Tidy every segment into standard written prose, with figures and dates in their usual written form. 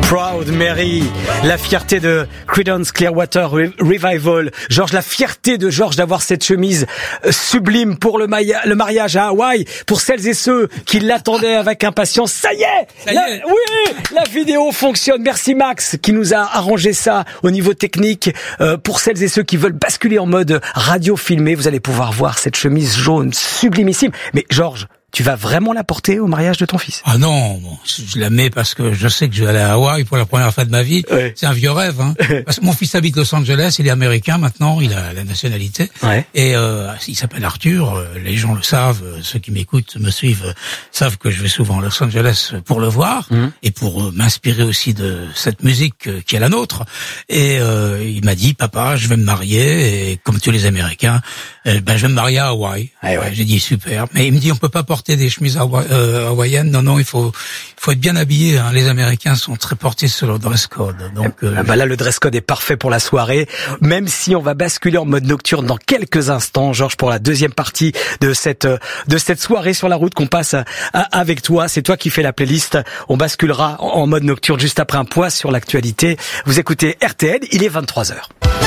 Proud Mary, la fierté de Creedence Clearwater Revival. Georges, la fierté de Georges d'avoir cette chemise sublime pour le mariage à Hawaï, pour celles et ceux qui l'attendaient avec impatience. Ça y est, oui, la vidéo fonctionne. Merci Max qui nous a arrangé ça au niveau technique. Pour celles et ceux qui veulent basculer en mode radio filmé, vous allez pouvoir voir cette chemise jaune sublimissime. Mais Georges, tu vas vraiment la porter au mariage de ton fils? Ah non, bon, je la mets parce que je sais que je vais aller à Hawaï pour la première fois de ma vie. Ouais. C'est un vieux rêve, hein. Parce que mon fils habite Los Angeles, il est américain maintenant, il a la nationalité. Ouais. Et il s'appelle Arthur, les gens le savent, ceux qui m'écoutent, me suivent, savent que je vais souvent à Los Angeles pour le voir et pour m'inspirer aussi de cette musique qui est la nôtre. Et il m'a dit, papa, je vais me marier, et comme tous les Américains, je vais me marier à Hawaï. Ouais. J'ai dit super, mais il me dit, on peut pas porter des chemises hawaïennes. Non, il faut être bien habillé, hein. Les Américains sont très portés sur le dress code. Donc là, le dress code est parfait pour la soirée, même si on va basculer en mode nocturne dans quelques instants, Georges, pour la deuxième partie de cette soirée sur la route qu'on passe avec toi. C'est toi qui fais la playlist. On basculera en mode nocturne juste après un point sur l'actualité. Vous écoutez RTL, il est 23h.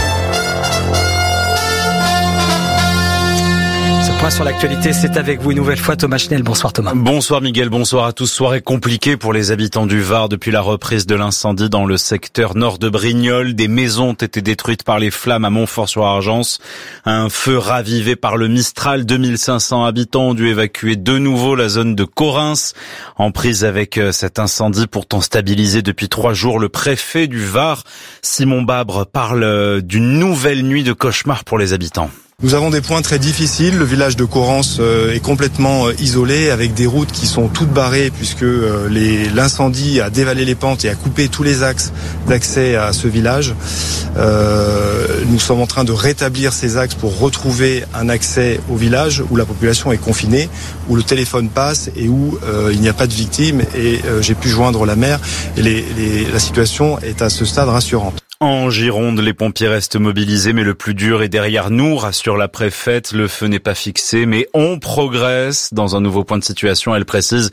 Point sur l'actualité, c'est avec vous une nouvelle fois Thomas Schnell. Bonsoir Thomas. Bonsoir Miguel, bonsoir à tous. Soirée compliquée pour les habitants du Var depuis la reprise de l'incendie dans le secteur nord de Brignoles. Des maisons ont été détruites par les flammes à Montfort-sur-Argence. Un feu ravivé par le Mistral. 2500 habitants ont dû évacuer de nouveau la zone de Correns. En prise avec cet incendie pourtant stabilisé depuis 3 jours, le préfet du Var, Simon Babre, parle d'une nouvelle nuit de cauchemar pour les habitants. Nous avons des points très difficiles. Le village de Correns est complètement isolé avec des routes qui sont toutes barrées puisque l'incendie a dévalé les pentes et a coupé tous les axes d'accès à ce village. Nous sommes en train de rétablir ces axes pour retrouver un accès au village où la population est confinée, où le téléphone passe et où il n'y a pas de victimes. Et j'ai pu joindre la maire et la situation est à ce stade rassurante. En Gironde, les pompiers restent mobilisés, mais le plus dur est derrière nous, rassure la préfète. Le feu n'est pas fixé, mais on progresse. Dans un nouveau point de situation, elle précise,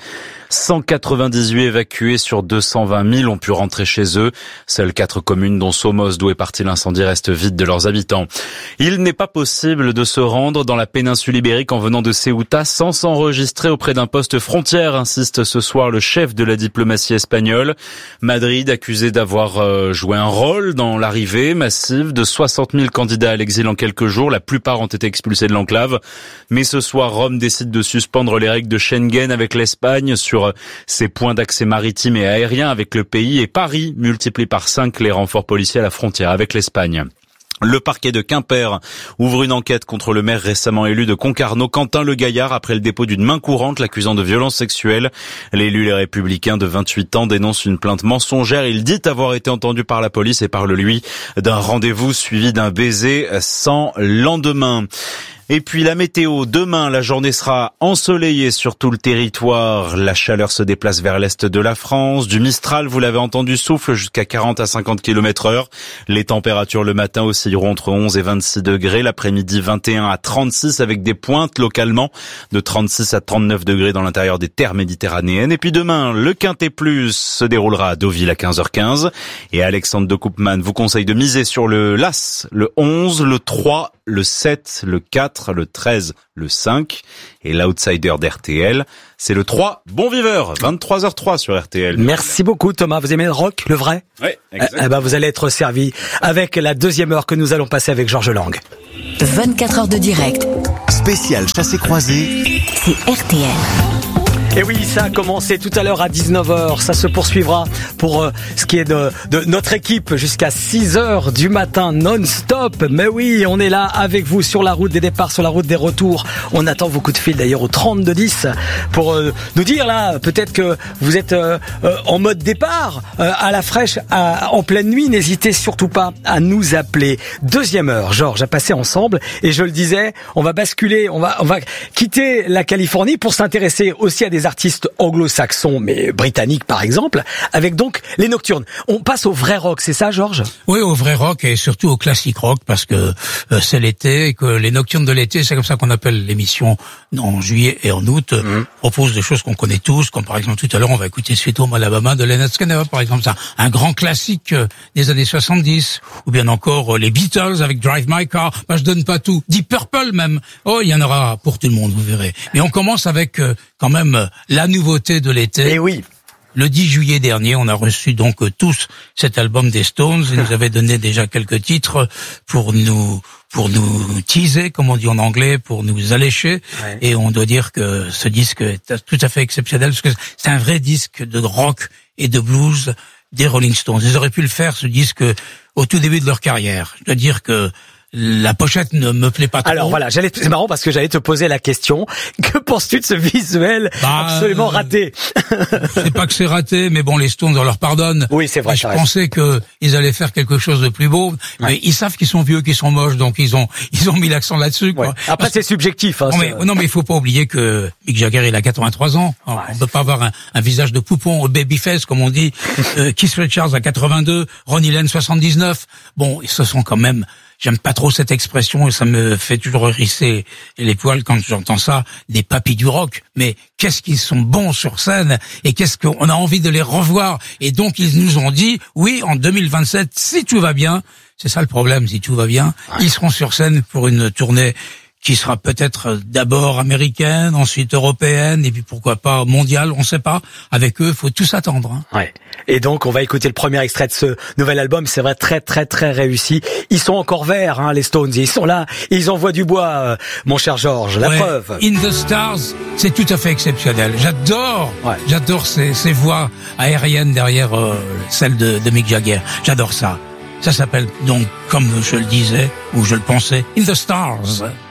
198 évacués sur 220 000 ont pu rentrer chez eux. Seules 4 communes, dont Somos, d'où est parti l'incendie, restent vides de leurs habitants. Il n'est pas possible de se rendre dans la péninsule ibérique en venant de Ceuta sans s'enregistrer auprès d'un poste frontière, insiste ce soir le chef de la diplomatie espagnole. Madrid, accusé d'avoir joué un rôle dans l'arrivée massive de 60 000 candidats à l'exil en quelques jours. La plupart ont été expulsés de l'enclave. Mais ce soir, Rome décide de suspendre les règles de Schengen avec l'Espagne sur ses points d'accès maritimes et aériens avec le pays. Et Paris multiplie par 5 les renforts policiers à la frontière avec l'Espagne. Le parquet de Quimper ouvre une enquête contre le maire récemment élu de Concarneau, Quentin Le Gaillard, après le dépôt d'une main courante l'accusant de violences sexuelles. L'élu Les Républicains de 28 ans dénonce une plainte mensongère. Il dit avoir été entendu par la police et parle, lui, d'un rendez-vous suivi d'un baiser sans lendemain. Et puis la météo, demain la journée sera ensoleillée sur tout le territoire. La chaleur se déplace vers l'est de la France. Du Mistral, vous l'avez entendu, souffle jusqu'à 40 à 50 km/h. Les températures le matin oscilleront entre 11 et 26 degrés. L'après-midi 21 à 36 avec des pointes localement de 36 à 39 degrés dans l'intérieur des terres méditerranéennes. Et puis demain, le Quintet Plus se déroulera à Deauville à 15h15. Et Alexandre de Koopman vous conseille de miser sur le l'As, le 11, le 3, le 7, le 4, le 13, le 5 et l'outsider d'RTL, c'est le 3, Bon Viveur, 23h03 sur RTL. Merci beaucoup Thomas, vous aimez le rock, le vrai? Oui, exactement. Vous allez être servi avec la deuxième heure que nous allons passer avec Georges Lang. 24 heures de direct. Spécial chassé-croisé. C'est RTL. Et oui, ça a commencé tout à l'heure à 19h. Ça se poursuivra pour ce qui est de notre équipe jusqu'à 6h du matin non-stop. Mais oui, on est là avec vous sur la route des départs, sur la route des retours. On attend vos coups de fil d'ailleurs au 3210 pour nous dire là, peut-être que vous êtes en mode départ à la fraîche en pleine nuit. N'hésitez surtout pas à nous appeler. Deuxième heure, Georges, à passer ensemble. Et je le disais, on va basculer, on va quitter la Californie pour s'intéresser aussi à des des artistes anglo-saxons, mais britanniques par exemple, avec donc les Nocturnes. On passe au vrai rock, c'est ça, Georges? Oui, au vrai rock et surtout au classique rock, parce que c'est l'été et que les Nocturnes de l'été, c'est comme ça qu'on appelle l'émission en juillet et en août, proposent des choses qu'on connaît tous, comme par exemple tout à l'heure on va écouter Sweet Home Alabama de Lynyrd Skynyrd, par exemple, ça, un grand classique des années 70, ou bien encore les Beatles avec Drive My Car. Je donne pas tout. Deep Purple même. Oh, il y en aura pour tout le monde, vous verrez. Mais on commence avec quand même la nouveauté de l'été. Et oui. Le 10 juillet dernier, on a reçu donc tous cet album des Stones. Ils nous avaient donné déjà quelques titres pour nous teaser, comme on dit en anglais, pour nous allécher. Ouais. Et on doit dire que ce disque est tout à fait exceptionnel parce que c'est un vrai disque de rock et de blues des Rolling Stones. Ils auraient pu le faire, ce disque, au tout début de leur carrière. Je dois dire que la pochette ne me plaît pas trop. Alors voilà, c'est marrant parce que j'allais te poser la question. Que penses-tu de ce visuel absolument raté? C'est pas que c'est raté, mais bon, les Stones, on leur pardonne. Oui, c'est vrai. Et je pensais que ils allaient faire quelque chose de plus beau, mais ils savent qu'ils sont vieux, qu'ils sont moches, donc ils ont mis l'accent là-dessus, quoi. Ouais. Après, c'est subjectif. Hein, non, mais il faut pas oublier que Mick Jagger, il a 83 ans. Alors, on peut pas avoir un visage de poupon, babyface, comme on dit. Keith Richards a 82, Ronnie Lane 79. Bon, ils se sont quand même. J'aime pas trop cette expression et ça me fait toujours hérisser les poils quand j'entends ça, des papis du rock. Mais qu'est-ce qu'ils sont bons sur scène et qu'est-ce qu'on a envie de les revoir. Et donc ils nous ont dit, oui, en 2027, si tout va bien, c'est ça le problème, si tout va bien, ils seront sur scène pour une tournée qui sera peut-être d'abord américaine, ensuite européenne, et puis pourquoi pas mondiale, on sait pas. Avec eux, faut tous attendre. Hein. Ouais. Et donc, on va écouter le premier extrait de ce nouvel album. C'est vrai, très, très, très réussi. Ils sont encore verts, hein, les Stones. Ils sont là. Ils envoient du bois, mon cher Georges. La preuve. In the Stars, c'est tout à fait exceptionnel. J'adore ces voix aériennes derrière celles de Mick Jagger. J'adore ça. Ça s'appelle donc, comme je le disais, ou je le pensais, In the Stars.